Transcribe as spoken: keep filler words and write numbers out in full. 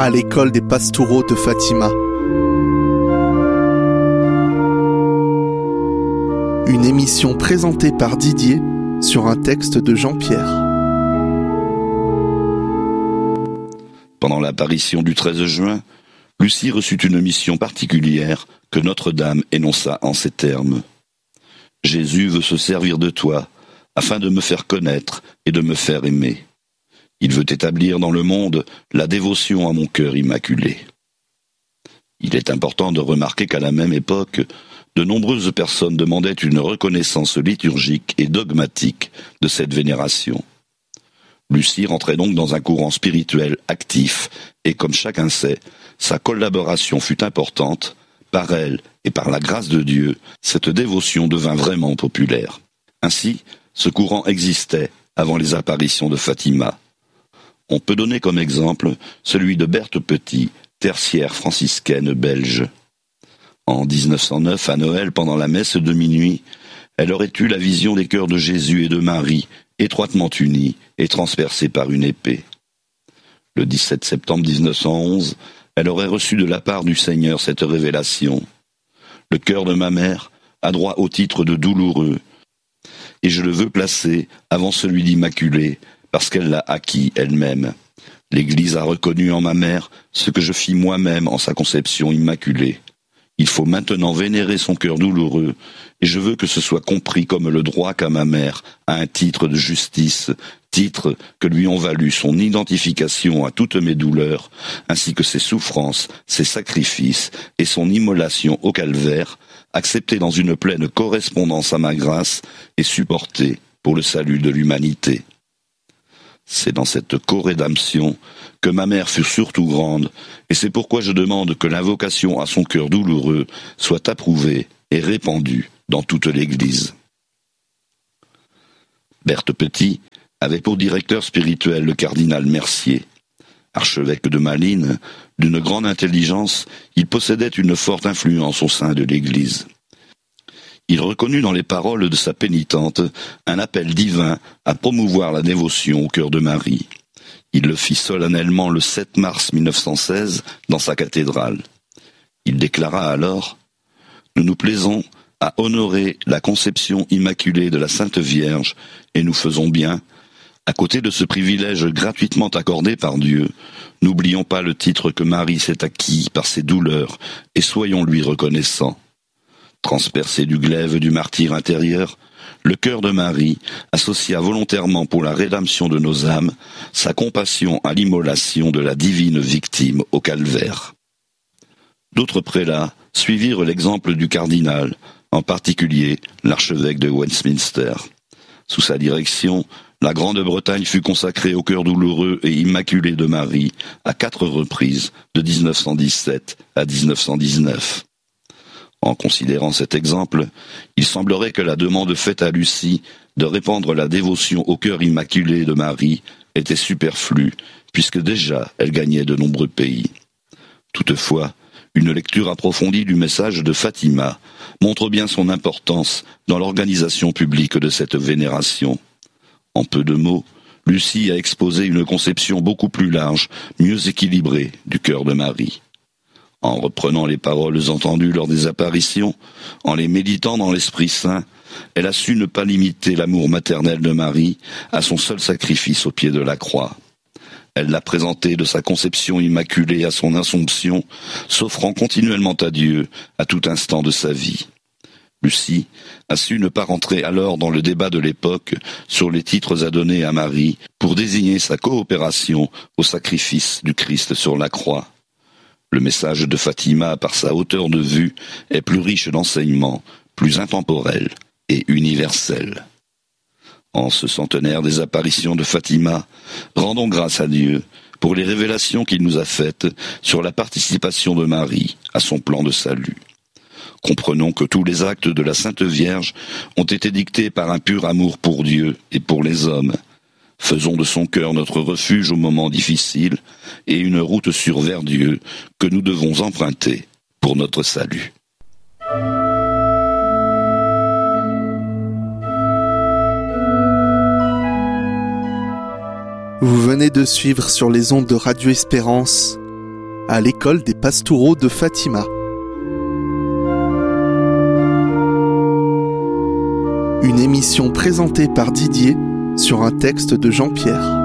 à l'école des Pastoureaux de Fatima. Une émission présentée par Didier sur un texte de Jean-Pierre. Pendant l'apparition du treize juin, Lucie reçut une mission particulière que Notre-Dame énonça en ces termes. « Jésus veut se servir de toi, afin de me faire connaître et de me faire aimer. Il veut établir dans le monde la dévotion à mon cœur immaculé. » Il est important de remarquer qu'à la même époque, de nombreuses personnes demandaient une reconnaissance liturgique et dogmatique de cette vénération. Lucie rentrait donc dans un courant spirituel actif et, comme chacun sait, sa collaboration fut importante. Par elle et par la grâce de Dieu, cette dévotion devint vraiment populaire. Ainsi, ce courant existait avant les apparitions de Fatima. On peut donner comme exemple celui de Berthe Petit, tertiaire franciscaine belge. En dix-neuf cent neuf, à Noël, pendant la messe de minuit, elle aurait eu la vision des cœurs de Jésus et de Marie, étroitement unis et transpercés par une épée. Le dix-sept septembre dix-neuf cent onze, elle aurait reçu de la part du Seigneur cette révélation. Le cœur de ma mère a droit au titre de douloureux, et je le veux placer avant celui d'immaculé, parce qu'elle l'a acquis elle-même. L'Église a reconnu en ma mère ce que je fis moi-même en sa conception immaculée. Il faut maintenant vénérer son cœur douloureux, et je veux que ce soit compris comme le droit qu'a ma mère à un titre de justice, titre que lui ont valu son identification à toutes mes douleurs, ainsi que ses souffrances, ses sacrifices et son immolation au calvaire, acceptée dans une pleine correspondance à ma grâce et supportée pour le salut de l'humanité. C'est dans cette co-rédemption que ma mère fut surtout grande, et c'est pourquoi je demande que l'invocation à son cœur douloureux soit approuvée et répandue dans toute l'Église. Berthe Petit avait pour directeur spirituel le cardinal Mercier. Archevêque de Malines, d'une grande intelligence, il possédait une forte influence au sein de l'Église. Il reconnut dans les paroles de sa pénitente un appel divin à promouvoir la dévotion au cœur de Marie. Il le fit solennellement le sept mars mille neuf cent seize dans sa cathédrale. Il déclara alors « Nous nous plaisons à honorer la conception immaculée de la Sainte Vierge et nous faisons bien, à côté de ce privilège gratuitement accordé par Dieu, n'oublions pas le titre que Marie s'est acquis par ses douleurs et soyons lui reconnaissants. » Transpercé du glaive du martyre intérieur, le cœur de Marie associa volontairement pour la rédemption de nos âmes sa compassion à l'immolation de la divine victime au calvaire. D'autres prélats suivirent l'exemple du cardinal, en particulier l'archevêque de Westminster. Sous sa direction, la Grande-Bretagne fut consacrée au cœur douloureux et immaculé de Marie à quatre reprises, de dix-neuf cent dix-sept à dix-neuf cent dix-neuf. En considérant cet exemple, il semblerait que la demande faite à Lucie de répandre la dévotion au cœur immaculé de Marie était superflue, puisque déjà elle gagnait de nombreux pays. Toutefois, une lecture approfondie du message de Fatima montre bien son importance dans l'organisation publique de cette vénération. En peu de mots, Lucie a exposé une conception beaucoup plus large, mieux équilibrée du cœur de Marie. En reprenant les paroles entendues lors des apparitions, en les méditant dans l'Esprit Saint, elle a su ne pas limiter l'amour maternel de Marie à son seul sacrifice au pied de la croix. Elle l'a présenté de sa conception immaculée à son Assomption, s'offrant continuellement à Dieu à tout instant de sa vie. Lucie a su ne pas rentrer alors dans le débat de l'époque sur les titres à donner à Marie pour désigner sa coopération au sacrifice du Christ sur la croix. Le message de Fatima, par sa hauteur de vue, est plus riche d'enseignements, plus intemporel et universel. En ce centenaire des apparitions de Fatima, rendons grâce à Dieu pour les révélations qu'il nous a faites sur la participation de Marie à son plan de salut. Comprenons que tous les actes de la Sainte Vierge ont été dictés par un pur amour pour Dieu et pour les hommes. Faisons de son cœur notre refuge aux moments difficiles et une route sûre vers Dieu que nous devons emprunter pour notre salut. Vous venez de suivre sur les ondes de Radio Espérance à l'école des Pastoureaux de Fatima. Une émission présentée par Didier sur un texte de Jean-Pierre.